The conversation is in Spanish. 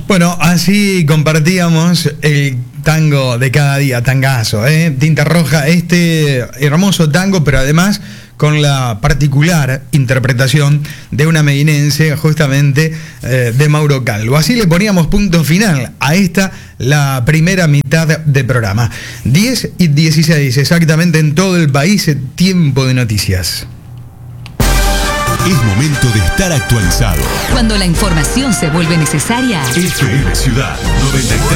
Bueno, así compartíamos el tango de cada día, tangazo, Tinta Roja, este hermoso tango, pero además con la particular interpretación de una meguinense, justamente de Mauro Calvo. Así le poníamos punto final a esta, la primera mitad de programa. 10:16, exactamente en todo el país, tiempo de noticias. Es momento de estar actualizado. Cuando la información se vuelve necesaria. FM Ciudad 93.